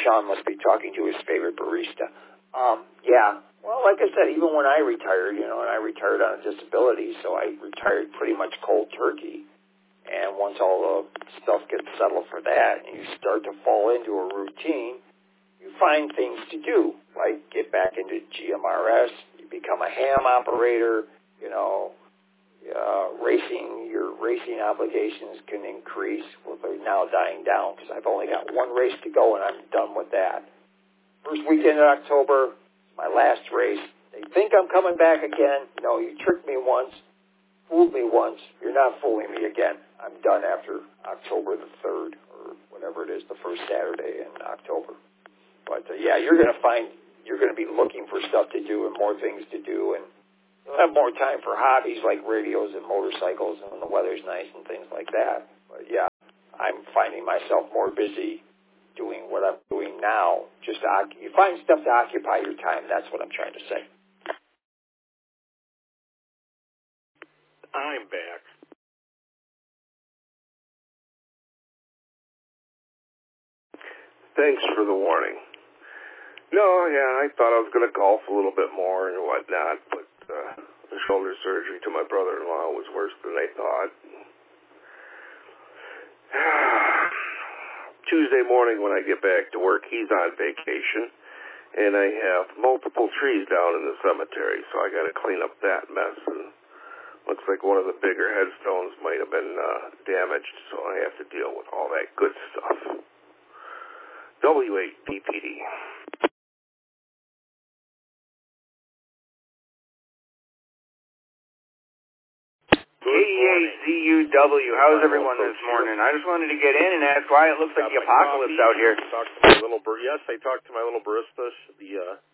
Sean must be talking to his favorite barista. Yeah. Well, like I said, even when I retired, and I retired on a disability, so I retired pretty much cold turkey. And once all the stuff gets settled for that, and you start to fall into a routine, you find things to do, like get back into GMRS, you become a ham operator, your racing obligations can increase. Well, they're now dying down because I've only got one race to go, and I'm done with that. First weekend in October, my last race. They think I'm coming back again. No, you tricked me once, fooled me once. You're not fooling me again. I'm done after October the 3rd or whatever it is, the first Saturday in October. But, you're going to be looking for stuff to do and more things to do, and you'll have more time for hobbies like radios and motorcycles and when the weather's nice and things like that. But, I'm finding myself more busy doing what I'm doing now. You find stuff to occupy your time. That's what I'm trying to say. I'm back. Thanks for the warning. No, I thought I was going to golf a little bit more and whatnot, but the shoulder surgery to my brother-in-law was worse than I thought. Tuesday morning when I get back to work, he's on vacation, and I have multiple trees down in the cemetery, so I got to clean up that mess, and looks like one of the bigger headstones might have been damaged, so I have to deal with all that good stuff. W8PPD. KEAZUW, how's everyone this morning? I just wanted to get in and ask why it looks like the apocalypse out here. Yes, I talked to my little barista, the